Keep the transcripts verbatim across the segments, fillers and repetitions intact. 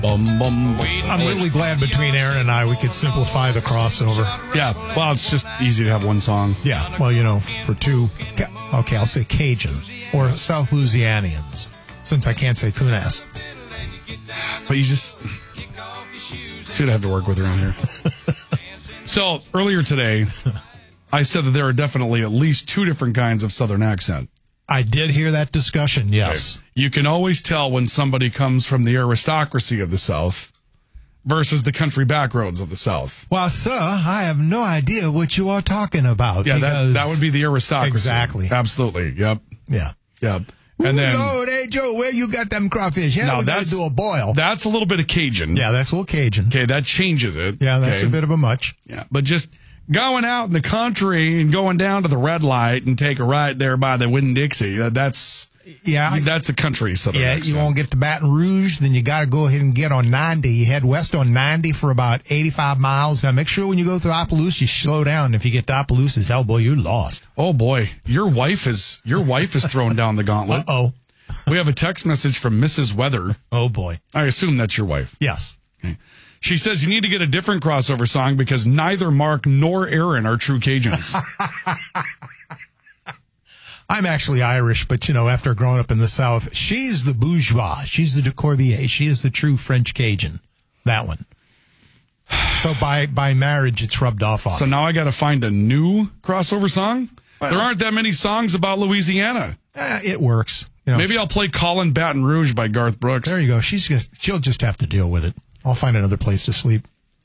Bum, bum. I'm really glad between Aaron and I we could simplify the crossover. Yeah, well, it's just easy to have one song. Yeah, well, you know, for two, okay, I'll say Cajun or South Louisianians, since I can't say Kunas. But you just see what I have to work with around here. So earlier today, I said that there are definitely at least two different kinds of Southern accent. I did hear that discussion, yes. Okay. You can always tell when somebody comes from the aristocracy of the South versus the country backroads of the South. Well, sir, I have no idea what you are talking about. Yeah, that, that would be the aristocracy. Exactly. Absolutely. Yep. Yeah. Yep. And Ooh, then, Lord, hey, Joe, where you got them crawfish? Yeah, no, we gotta that's, do a boil. That's a little bit of Cajun. Yeah, that's a little Cajun. Okay, that changes it. Yeah, that's okay. a bit of a much. Yeah, but just going out in the country and going down to the red light and take a right there by the Winn-Dixie, that, that's yeah, that's a country Southern Yeah, accent. you won't get to Baton Rouge, then you got to go ahead and get on ninety. You head west on ninety for about eighty-five miles. Now, make sure when you go through Opelousas, you slow down. If you get to Opelousas, hell, boy, you're lost. Oh, boy. Your wife is your wife is thrown down the gauntlet. Uh-oh. We have a text message from Missus Weather. Oh, boy. I assume that's your wife. Yes. Okay. She says you need to get a different crossover song because neither Mark nor Aaron are true Cajuns. I'm actually Irish, but, you know, after growing up in the South, she's the bourgeois. She's the de Corbier. She is the true French Cajun. That one. So by, by marriage, it's rubbed off on So me. now I got to find a new crossover song? Well, there aren't that many songs about Louisiana. Eh, it works. You know, Maybe I'll play Callin' Baton Rouge by Garth Brooks. There you go. She's just, she'll just have to deal with it. I'll find another place to sleep.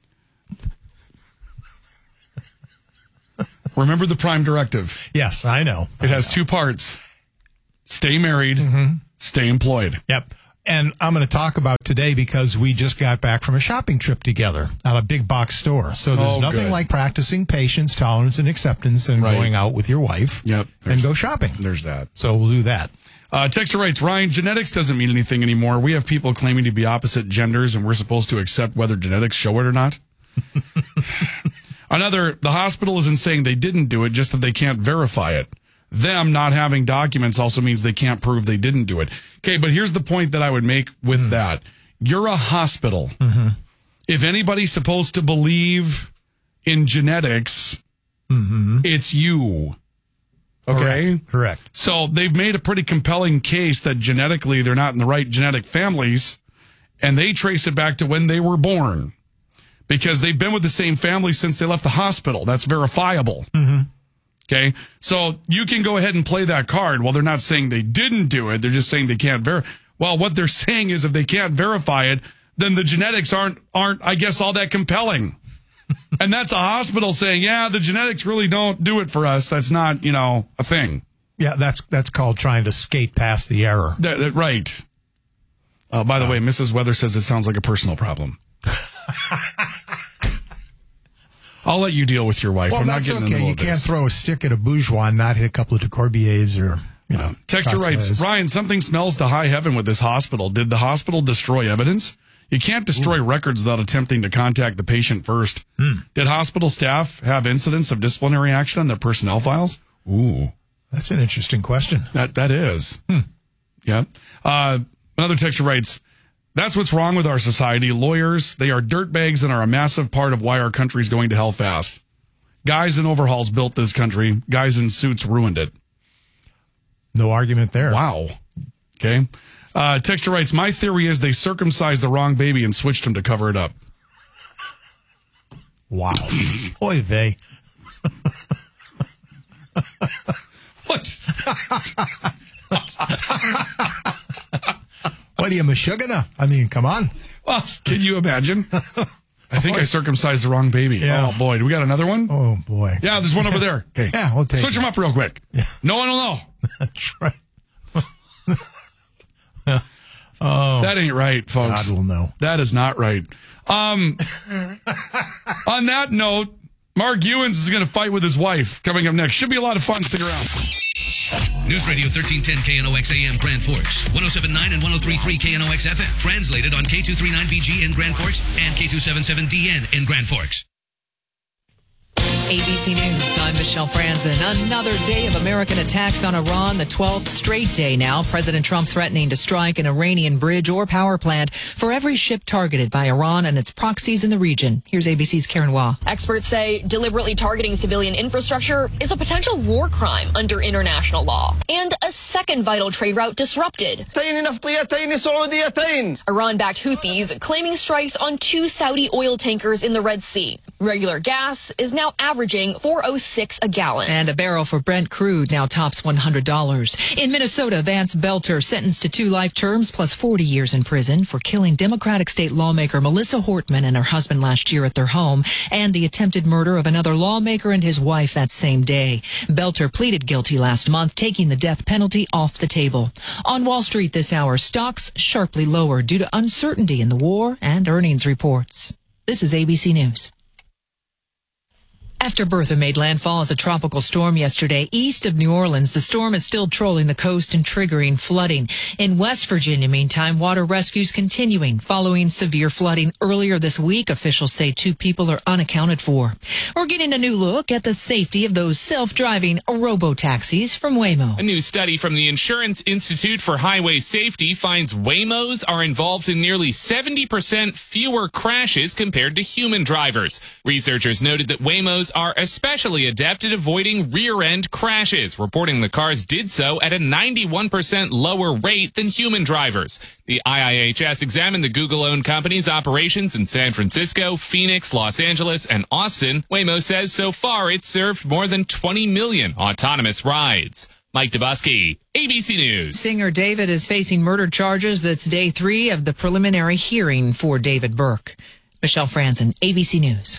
Remember the Prime Directive. Yes, I know. It has two parts. Stay married, mm-hmm. stay employed. Yep. And I'm going to talk about today because we just got back from a shopping trip together at a big box store. So there's Oh, nothing good. like practicing patience, tolerance, and acceptance and Right. going out with your wife Yep. and go shopping. There's that. So we'll do that. Uh, Texter writes, Ryan, genetics doesn't mean anything anymore. We have people claiming to be opposite genders, and we're supposed to accept whether genetics show it or not. Another, the hospital isn't saying they didn't do it, just that they can't verify it. Them not having documents also means they can't prove they didn't do it. Okay, but here's the point that I would make with mm-hmm. that. You're a hospital. Mm-hmm. If anybody's supposed to believe in genetics, mm-hmm. it's you. Okay? Correct. Correct. So they've made a pretty compelling case that genetically they're not in the right genetic families, and they trace it back to when they were born because they've been with the same family since they left the hospital. That's verifiable. Mm-hmm. Okay? So you can go ahead and play that card. Well, they're not saying they didn't do it. They're just saying they can't verify. Well, what they're saying is if they can't verify it, then the genetics aren't, aren't I guess, all that compelling. And that's a hospital saying, yeah, the genetics really don't do it for us. That's not, you know, a thing. Yeah, that's that's called trying to skate past the error. That, that, right. Uh, by the uh, way, Missus Weather says it sounds like a personal problem. I'll let you deal with your wife. Well, I'm that's not getting okay. into You can't this. throw a stick at a bourgeois and not hit a couple of de Corbiers or, you know. Uh, Texter writes, Ryan, something smells to high heaven with this hospital. Did the hospital destroy evidence? You can't destroy Ooh. records without attempting to contact the patient first. Hmm. Did hospital staff have incidents of disciplinary action on their personnel files? Ooh. That's an interesting question. That That is. Hmm. Yeah. Uh, another texter writes, that's what's wrong with our society. Lawyers, they are dirtbags and are a massive part of why our country's going to hell fast. Guys in overalls built this country. Guys in suits ruined it. No argument there. Wow. Okay. Uh, Texter writes, my theory is they circumcised the wrong baby and switched him to cover it up. Wow. Oy vey. What? What are you, Meshuggah? I mean, come on. Well, can you imagine? I think I circumcised the wrong baby. Yeah. Oh, boy. Do we got another one? Oh, boy. Yeah, there's one over there. Okay. Yeah, we'll take Switch it. them up real quick. Yeah. No one will know. That's right. Oh, that ain't right, folks. God will know. That is not right. Um, on that note, Mark Ewens is going to fight with his wife coming up next. Should be a lot of fun. Stick around. News Radio thirteen ten K N O X A M Grand Forks, one oh seven point nine and one oh three point three K N O X F M. Translated on K two thirty-nine B G in Grand Forks and K two seventy-seven D N in Grand Forks. A B C News, I'm Michelle Franzen. Another day of American attacks on Iran, the twelfth straight day now. President Trump threatening to strike an Iranian bridge or power plant for every ship targeted by Iran and its proxies in the region. Here's A B C's Karen Wah. Experts say deliberately targeting civilian infrastructure is a potential war crime under international law. And a second vital trade route disrupted. Iran-backed Houthis claiming strikes on two Saudi oil tankers in the Red Sea. Regular gas is now averaging four oh six a gallon. And a barrel for Brent crude now tops one hundred dollars. In Minnesota, Vance Belter sentenced to two life terms plus forty years in prison for killing Democratic state lawmaker Melissa Hortman and her husband last year at their home, and the attempted murder of another lawmaker and his wife that same day. Belter pleaded guilty last month, taking the death penalty off the table. On Wall Street this hour, stocks sharply lower due to uncertainty in the war and earnings reports. This is A B C News. After Bertha made landfall as a tropical storm yesterday east of New Orleans, the storm is still trolling the coast and triggering flooding. In West Virginia, meantime, water rescues continuing following severe flooding earlier this week. Officials say two people are unaccounted for. We're getting a new look at the safety of those self-driving robo-taxis from Waymo. A new study from the Insurance Institute for Highway Safety finds Waymos are involved in nearly seventy percent fewer crashes compared to human drivers. Researchers noted that Waymos are especially adept at avoiding rear-end crashes, reporting the cars did so at a ninety-one percent lower rate than human drivers. The I I H S examined the Google-owned company's operations in San Francisco, Phoenix, Los Angeles, and Austin. Waymo says so far it's served more than twenty million autonomous rides. Mike Dubusky, A B C News. Singer David is facing murder charges. That's day three of the preliminary hearing for David Burke. Michelle Franzen, A B C News.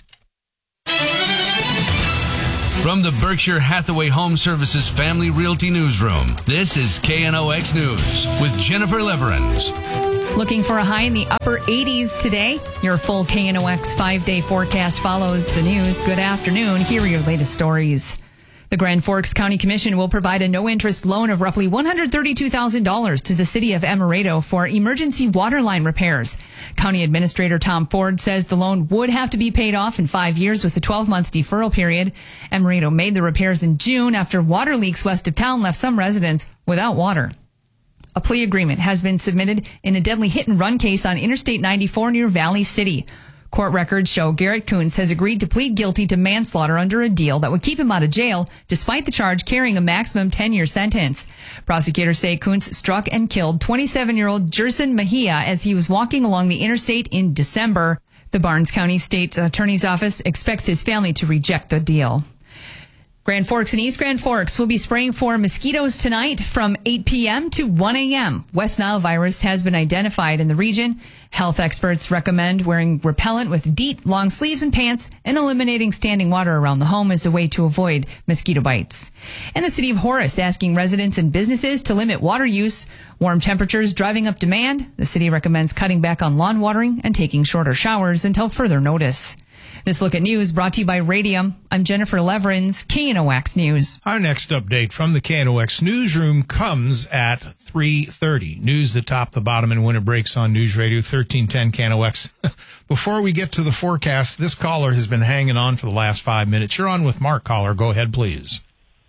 From the Berkshire Hathaway Home Services Family Realty Newsroom, this is K N O X News with Jennifer Leverins. Looking for a high in the upper eighties today. Your full K N O X five-day forecast follows the news. Good afternoon. Here are your latest stories. The Grand Forks County Commission will provide a no-interest loan of roughly one hundred thirty-two thousand dollars to the city of Emerado for emergency water line repairs. County Administrator Tom Ford says the loan would have to be paid off in five years with a twelve-month deferral period. Emerado made the repairs in June after water leaks west of town left some residents without water. A plea agreement has been submitted in a deadly hit-and-run case on Interstate ninety-four near Valley City. Court records show Garrett Kuntz has agreed to plead guilty to manslaughter under a deal that would keep him out of jail, despite the charge carrying a maximum ten-year sentence. Prosecutors say Kuntz struck and killed twenty-seven-year-old Jerson Mejia as he was walking along the interstate in December. The Barnes County State Attorney's Office expects his family to reject the deal. Grand Forks and East Grand Forks will be spraying for mosquitoes tonight from eight p.m. to one a.m. West Nile virus has been identified in the region. Health experts recommend wearing repellent with deep, long sleeves and pants and eliminating standing water around the home as a way to avoid mosquito bites. And the city of Horace asking residents and businesses to limit water use. Warm temperatures driving up demand. The city recommends cutting back on lawn watering and taking shorter showers until further notice. This Look at News brought to you by Radium. I'm Jennifer Leverins, K N O X News. Our next update from the K N O X newsroom comes at three thirty. News the top, the bottom, and when it breaks on News Radio thirteen ten K N O X. Before we get to the forecast, this caller has been hanging on for the last five minutes. You're on with Mark. Caller, go ahead, please.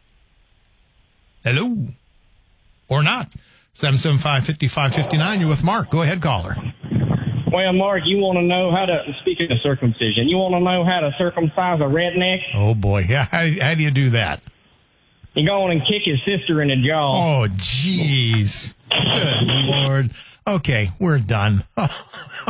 Hello. Or not. seven seven five, five five five nine. You're with Mark. Go ahead, caller. Well, Mark, you want to know how to, speaking of circumcision, you want to know how to circumcise a redneck? Oh, boy. Yeah, how, how do you do that? You go on and kick his sister in the jaw. Oh, jeez. Good Lord. Okay, we're done.